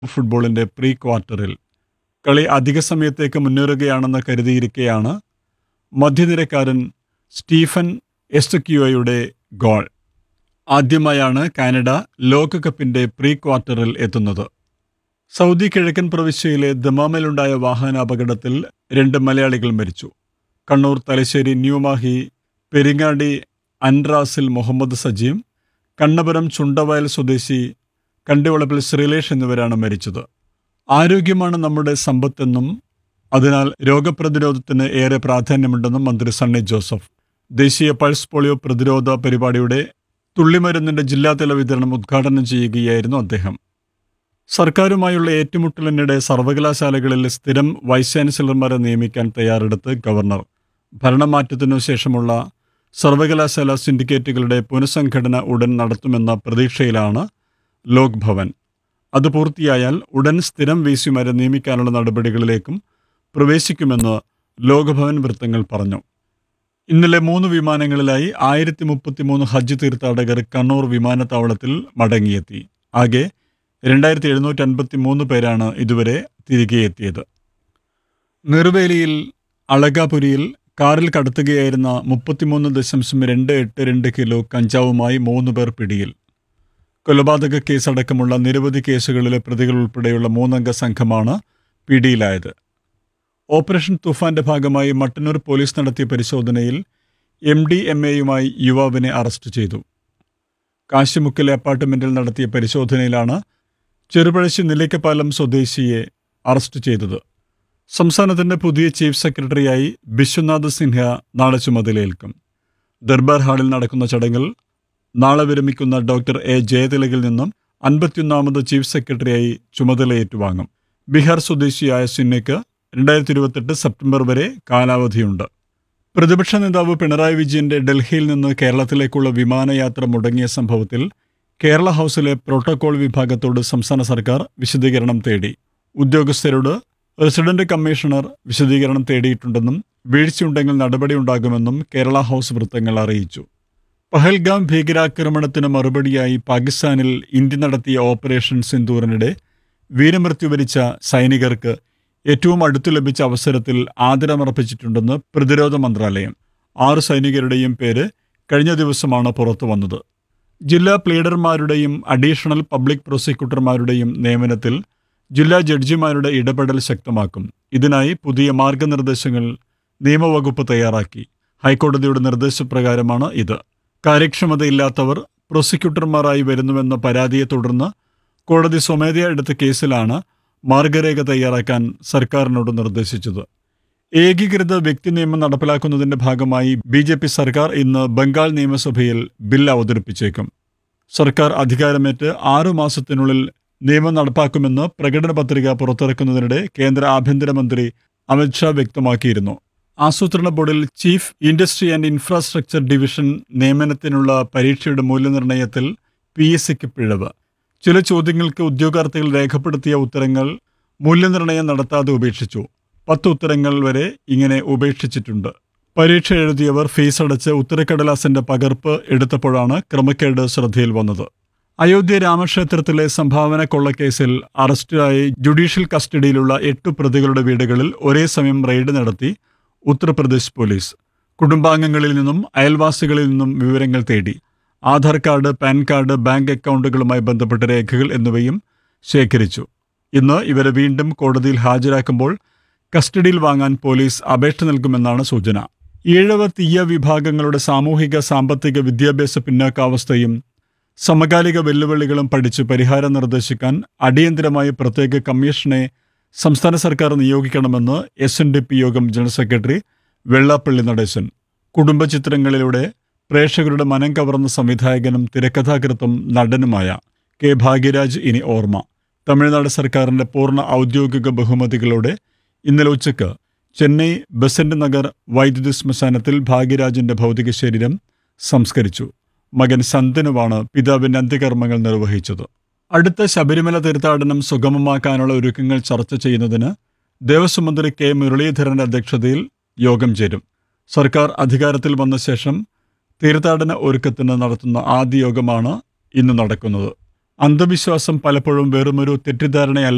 ഫുട്ബോളിന്റെ പ്രീ ക്വാർട്ടറിൽ കളി അധിക സമയത്തേക്ക് മുന്നേറുകയാണെന്ന് കരുതിയിരിക്കെയാണ് മധ്യനിരക്കാരൻ സ്റ്റീഫൻ എസ്റ്റക്യുവയുടെ ഗോൾ. ആദ്യമായാണ് കാനഡ ലോകകപ്പിന്റെ പ്രീ ക്വാർട്ടറിൽ എത്തുന്നത്. സൗദി കിഴക്കൻ പ്രവിശ്യയിലെ ദമാമിലുണ്ടായ വാഹനാപകടത്തിൽ 2 മലയാളികൾ മരിച്ചു. കണ്ണൂർ തലശ്ശേരി ന്യൂമാഹി പെരിങ്ങാടി അൻറാസിൽ മുഹമ്മദ് സജീം, കണ്ണപുരം ചുണ്ടവയൽ സ്വദേശി കണ്ടിവളപ്പിൽ ശ്രീലേഷ് എന്നിവരാണ് മരിച്ചത്. ആരോഗ്യമാണ് നമ്മുടെ സമ്പത്തെന്നും അതിനാൽ രോഗപ്രതിരോധത്തിന് ഏറെ പ്രാധാന്യമുണ്ടെന്നും മന്ത്രി സണ്ണി ജോസഫ് ദേശീയ പൾസ് പോളിയോ പ്രതിരോധ പരിപാടിയുടെ തുള്ളിമരുന്നിന്റെ ജില്ലാതല വിതരണം ഉദ്ഘാടനം ചെയ്യുകയായിരുന്നു അദ്ദേഹം. സർക്കാരുമായുള്ള ഏറ്റുമുട്ടലിനിടെ സർവകലാശാലകളിൽ സ്ഥിരം വൈസ് ചാൻസലർമാരെ നിയമിക്കാൻ തയ്യാറെടുത്ത് ഗവർണർ. ഭരണമാറ്റത്തിനു ശേഷമുള്ള സർവകലാശാല സിൻഡിക്കേറ്റുകളുടെ പുനഃസംഘടന ഉടൻ നടത്തുമെന്ന പ്രതീക്ഷയിലാണ് ലോക് ഭവൻ. അത് പൂർത്തിയായാൽ ഉടൻ സ്ഥിരം വിസിമാരെ നിയമിക്കാനുള്ള നടപടികളിലേക്കും പ്രവേശിക്കുമെന്ന് ലോകഭവൻ വൃത്തങ്ങൾ പറഞ്ഞു. ഇന്നലെ 3 വിമാനങ്ങളിലായി 1033 ഹജ്ജ് തീർത്ഥാടകർ കണ്ണൂർ വിമാനത്താവളത്തിൽ മടങ്ങിയെത്തി. ആകെ 2753 പേരാണ് ഇതുവരെ തിരികെ എത്തിയത്. നെറുവേലിയിൽ അളകാപുരിയിൽ കാറിൽ കടത്തുകയായിരുന്ന 33.282 കിലോ കഞ്ചാവുമായി 3 പേർ പിടിയിൽ. കൊലപാതക കേസടക്കമുള്ള നിരവധി കേസുകളിലെ പ്രതികൾ ഉൾപ്പെടെയുള്ള 3 അംഗ സംഘമാണ് പിടിയിലായത്. ഓപ്പറേഷൻ തുഫാന്റെ ഭാഗമായി മട്ടന്നൂർ പോലീസ് നടത്തിയ പരിശോധനയിൽ MDMAയുമായി യുവാവിനെ അറസ്റ്റ് ചെയ്തു. കാശിമുക്കിലെ അപ്പാർട്ട്മെന്റിൽ നടത്തിയ പരിശോധനയിലാണ് ചെറുപഴശ്ശി നിലയ്ക്കപ്പാലം സ്വദേശിയെ അറസ്റ്റ് ചെയ്തത്. സംസ്ഥാനത്തിന്റെ പുതിയ ചീഫ് സെക്രട്ടറിയായി ബിശ്വനാഥ് സിൻഹ നാളെ ചുമതലയേൽക്കും. ദർബാർ ഹാളിൽ നടക്കുന്ന ചടങ്ങിൽ നാളെ വിരമിക്കുന്ന ഡോക്ടർ എ ജയതിലകിൽ നിന്നും 51ാമത് ചീഫ് സെക്രട്ടറിയായി ചുമതല ഏറ്റുവാങ്ങും. ബീഹാർ സ്വദേശിയായ സിൻഹയ്ക്ക് 2028 സെപ്റ്റംബർ വരെ കാലാവധിയുണ്ട്. പ്രതിപക്ഷ നേതാവ് പിണറായി വിജയന്റെ ഡൽഹിയിൽ നിന്ന് കേരളത്തിലേക്കുള്ള വിമാനയാത്ര മുടങ്ങിയ സംഭവത്തിൽ കേരള ഹൗസിലെ പ്രോട്ടോകോൾ വിഭാഗത്തോട് സംസ്ഥാന സർക്കാർ വിശദീകരണം തേടി. ഉദ്യോഗസ്ഥരോട് റെസിഡന്റ് കമ്മീഷണർ വിശദീകരണം തേടിയിട്ടുണ്ടെന്നും വീഴ്ചയുണ്ടെങ്കിൽ നടപടിയുണ്ടാകുമെന്നും കേരള ഹൗസ് വൃത്തങ്ങൾ അറിയിച്ചു. പഹൽഗാം ഭീകരാക്രമണത്തിന് മറുപടിയായി പാകിസ്ഥാനിൽ ഇന്ത്യ നടത്തിയ ഓപ്പറേഷൻ സിന്ദൂറിനിടെ വീരമൃത്യു വരിച്ച സൈനികർക്ക് ഏറ്റവും അടുത്തു ലഭിച്ച അവസരത്തിൽ ആദരമർപ്പിച്ചിട്ടുണ്ടെന്ന് പ്രതിരോധ മന്ത്രാലയം. 6 സൈനികരുടെയും പേര് കഴിഞ്ഞ ദിവസമാണ് പുറത്തു വന്നത്. ജില്ലാ പ്ലീഡർമാരുടെയും അഡീഷണൽ പബ്ലിക് പ്രോസിക്യൂട്ടർമാരുടെയും നിയമനത്തിൽ ജില്ലാ ജഡ്ജിമാരുടെ ഇടപെടൽ ശക്തമാക്കും. ഇതിനായി പുതിയ മാർഗനിർദ്ദേശങ്ങൾ നിയമവകുപ്പ് തയ്യാറാക്കി. ഹൈക്കോടതിയുടെ നിർദ്ദേശപ്രകാരമാണ് ഇത്. കാര്യക്ഷമതയില്ലാത്തവർ പ്രോസിക്യൂട്ടർമാരായി വരുന്നുവെന്ന പരാതിയെ തുടർന്ന് കോടതി സ്വമേധയാ എടുത്ത കേസിലാണ് മാർഗരേഖ തയ്യാറാക്കാൻ സർക്കാരിനോട് നിർദ്ദേശിച്ചത്. ഏകീകൃത വ്യക്തി നിയമം നടപ്പിലാക്കുന്നതിന്റെ ഭാഗമായി BJP സർക്കാർ ഇന്ന് ബംഗാൾ നിയമസഭയിൽ ബിൽ അവതരിപ്പിച്ചേക്കും. സർക്കാർ അധികാരമേറ്റ് 6 മാസത്തിനുള്ളിൽ നിയമം നടപ്പാക്കുമെന്ന് പ്രകടന പത്രിക പുറത്തിറക്കുന്നതിനിടെ കേന്ദ്ര ആഭ്യന്തരമന്ത്രി അമിത്ഷാ വ്യക്തമാക്കിയിരുന്നു. ആസൂത്രണ ബോർഡിൽ chief industry and infrastructure division നിയമനത്തിനുള്ള പരീക്ഷയുടെ മൂല്യനിർണ്ണയത്തിൽ PSCക്ക് പിഴവ്. ചില ചോദ്യങ്ങൾക്ക് ഉദ്യോഗാർത്ഥികൾ രേഖപ്പെടുത്തിയ ഉത്തരങ്ങൾ മൂല്യനിർണ്ണയം നടത്താതെ ഉപേക്ഷിച്ചു. 10 ഉത്തരങ്ങൾ വരെ ഇങ്ങനെ ഉപേക്ഷിച്ചിട്ടുണ്ട്. പരീക്ഷ എഴുതിയവർ ഫീസ് അടച്ച് ഉത്തരക്കടലാസിന്റെ പകർപ്പ് എടുത്തപ്പോഴാണ് ക്രമക്കേട് ശ്രദ്ധയിൽ വന്നത്. അയോധ്യ രാമക്ഷേത്രത്തിലെ സംഭാവന കൊള്ളക്കേസിൽ അറസ്റ്റിലായി ജുഡീഷ്യൽ കസ്റ്റഡിയിലുള്ള 8 പ്രതികളുടെ വീടുകളിൽ ഒരേ സമയം റെയ്ഡ് നടത്തി ഉത്തർപ്രദേശ് പോലീസ്. കുടുംബാംഗങ്ങളിൽ നിന്നും അയൽവാസികളിൽ നിന്നും വിവരങ്ങൾ തേടി. Aadhaar card, pan card, bank അക്കൗണ്ടുകളുമായി ബന്ധപ്പെട്ട രേഖകൾ എന്നിവയും ശേഖരിച്ചു. ഇന്ന് ഇവരെ വീണ്ടും കോടതിയിൽ ഹാജരാക്കുമ്പോൾ കസ്റ്റഡിയിൽ വാങ്ങാൻ പോലീസ് അപേക്ഷ നൽകുമെന്നാണ് സൂചന. ഈഴവ തീയ വിഭാഗങ്ങളുടെ സാമൂഹിക സാമ്പത്തിക വിദ്യാഭ്യാസ പിന്നാക്കാവസ്ഥയും സമകാലിക വെല്ലുവിളികളും പഠിച്ച് പരിഹാരം നിർദ്ദേശിക്കാൻ അടിയന്തരമായി പ്രത്യേക കമ്മീഷനെ സംസ്ഥാന സർക്കാർ നിയോഗിക്കണമെന്ന് SNDP യോഗം ജനറൽ സെക്രട്ടറി വെള്ളാപ്പള്ളി നടേശൻ. കുടുംബചിത്രങ്ങളിലൂടെ പ്രേക്ഷകരുടെ മനം കവർന്ന സംവിധായകനും തിരക്കഥാകൃത്തും നടനുമായ K. ഭാഗ്യരാജ് ഇനി ഓർമ്മ. തമിഴ്നാട് സർക്കാരിന്റെ പൂർണ്ണ ഔദ്യോഗിക ബഹുമതികളോടെ ഇന്നലെ ഉച്ചയ്ക്ക് ചെന്നൈ ബസന്റ് നഗർ വൈദ്യുതി ശ്മശാനത്തിൽ ഭാഗ്യരാജിന്റെ ഭൗതിക ശരീരം സംസ്കരിച്ചു. മകൻ സന്തനുവാണ് പിതാവിന്റെ അന്ത്യകർമ്മങ്ങൾ നിർവഹിച്ചത്. അടുത്ത ശബരിമല തീർത്ഥാടനം സുഗമമാക്കാനുള്ള ഒരുക്കങ്ങൾ ചർച്ച ചെയ്യുന്നതിന് ദേവസ്വം മന്ത്രി K. മുരളീധരന്റെ അധ്യക്ഷതയിൽ യോഗം ചേരും. സർക്കാർ അധികാരത്തിൽ വന്ന ശേഷം തീർത്ഥാടന ഒരുക്കത്തിന് നടത്തുന്ന ആദ്യ യോഗമാണ് ഇന്ന് നടക്കുന്നത്. അന്ധവിശ്വാസം പലപ്പോഴും വെറുമൊരു തെറ്റിദ്ധാരണയല്ല